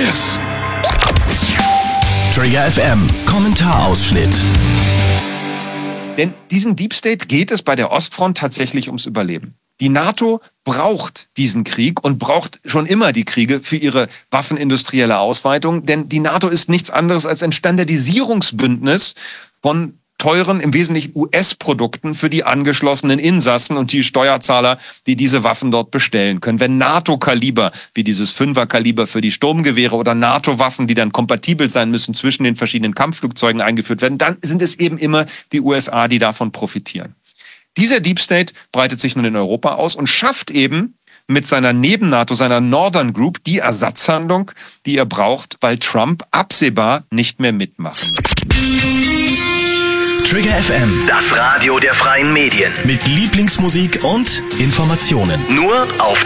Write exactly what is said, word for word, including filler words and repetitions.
this. Trigger F M, Kommentarausschnitt. Denn diesem Deep State geht es bei der Ostfront tatsächlich ums Überleben. Die NATO braucht diesen Krieg und braucht schon immer die Kriege für ihre waffenindustrielle Ausweitung, denn die NATO ist nichts anderes als ein Standardisierungsbündnis von teuren, im Wesentlichen U S-Produkten für die angeschlossenen Insassen und die Steuerzahler, die diese Waffen dort bestellen können. Wenn NATO-Kaliber, wie dieses Fünfer-Kaliber für die Sturmgewehre oder NATO-Waffen, die dann kompatibel sein müssen, zwischen den verschiedenen Kampfflugzeugen eingeführt werden, dann sind es eben immer die U S A, die davon profitieren. Dieser Deep State breitet sich nun in Europa aus und schafft eben mit seiner Neben-NATO, seiner Northern Group, die Ersatzhandlung, die er braucht, weil Trump absehbar nicht mehr mitmachen wird. Trigger F M, Das Radio der freien Medien. mit Lieblingsmusik und Informationen. Nur auf